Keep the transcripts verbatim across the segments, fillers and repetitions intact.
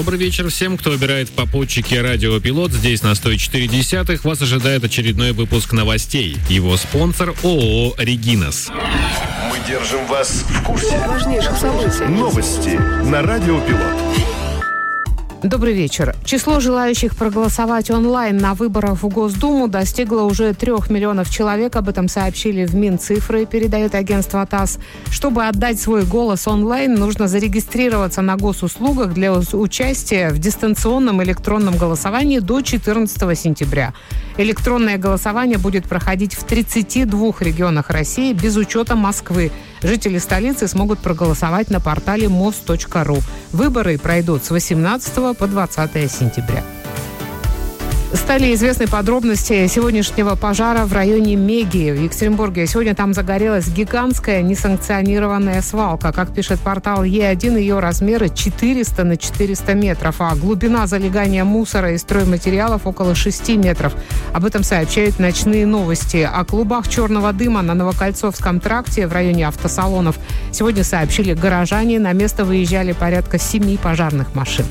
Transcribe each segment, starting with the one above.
Добрый вечер всем, кто выбирает в попутчике радио Пилот. Здесь на сто четыре десятых вас ожидает очередной выпуск новостей. Его спонсор ООО «Регинас». Мы держим вас в курсе важнейших событий. Новости на радио Пилот. Добрый вечер. Число желающих проголосовать онлайн на выборах в Госдуму достигло уже трех миллионов человек. Об этом сообщили в Минцифры, передает агентство ТАСС. Чтобы отдать свой голос онлайн, нужно зарегистрироваться на госуслугах для участия в дистанционном электронном голосовании до четырнадцатого сентября. Электронное голосование будет проходить в тридцати двух регионах России без учета Москвы. Жители столицы смогут проголосовать на портале мост точка ру. Выборы пройдут с восемнадцатого по двадцатое сентября. Стали известны подробности сегодняшнего пожара в районе Меги в Екатеринбурге. Сегодня там загорелась гигантская несанкционированная свалка. Как пишет портал Е один, ее размеры четыреста на четыреста метров, а глубина залегания мусора и стройматериалов около шести метров. Об этом сообщают «Ночные новости». О клубах черного дыма на Новокольцовском тракте в районе автосалонов сегодня сообщили горожане. На место выезжали порядка семи пожарных машин.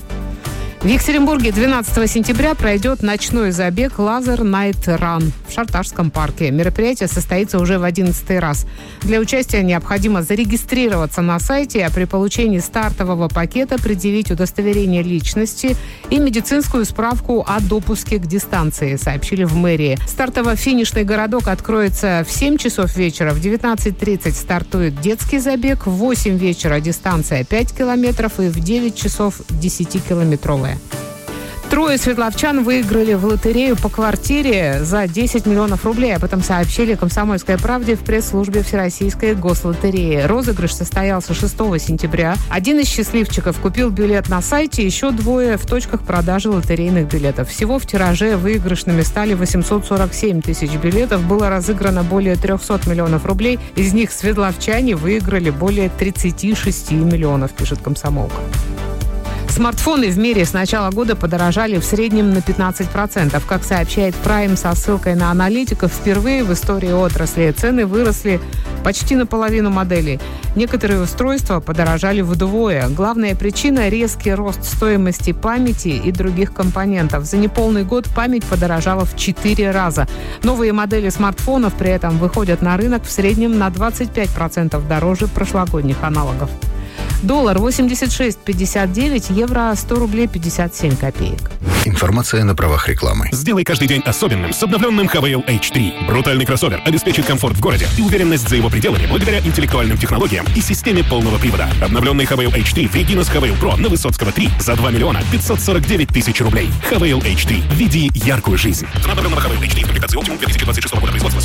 В Екатеринбурге двенадцатого сентября пройдет ночной забег «Лазер Найт Ран» в Шарташском парке. Мероприятие состоится уже в одиннадцатый раз. Для участия необходимо зарегистрироваться на сайте, а при получении стартового пакета предъявить удостоверение личности и медицинскую справку о допуске к дистанции, сообщили в мэрии. Стартово-финишный городок откроется в семь часов вечера. В девятнадцать тридцать стартует детский забег, в восемь вечера дистанция пять километров и в девять часов десятикилометровая. Трое свердловчан выиграли в лотерею по квартире за десять миллионов рублей. Об этом сообщили «Комсомольской правде» в пресс-службе Всероссийской гослотереи. Розыгрыш состоялся шестого сентября. Один из счастливчиков купил билет на сайте, еще двое в точках продажи лотерейных билетов. Всего в тираже выигрышными стали восемьсот сорок семь тысяч билетов. Было разыграно более триста миллионов рублей. Из них свердловчане выиграли более тридцать шесть миллионов, пишет «Комсомолка». Смартфоны в мире с начала года подорожали в среднем на пятнадцать процентов. Как сообщает Prime со ссылкой на аналитиков, впервые в истории отрасли цены выросли почти наполовину моделей. Некоторые устройства подорожали вдвое. Главная причина – резкий рост стоимости памяти и других компонентов. За неполный год память подорожала в четыре раза. Новые модели смартфонов при этом выходят на рынок в среднем на двадцать пять процентов дороже прошлогодних аналогов. Доллар восемьдесят шесть пятьдесят девять, евро сто рублей пятьдесят семь копеек. Информация на правах рекламы. Сделай каждый день особенным с обновленным Хавейл эйч три. Брутальный кроссовер обеспечит комфорт в городе и уверенность за его пределами благодаря интеллектуальным технологиям и системе полного привода. Обновленный Хавейл эйч три в Регинас Хавейл Про на Высоцкого три за два миллиона пятьсот сорок девять тысяч рублей. Хавейл эйч три. Веди яркую жизнь. Цена обновленного Хавейл эйч три в комплектации Optimum две тысячи двадцать шестого года производства.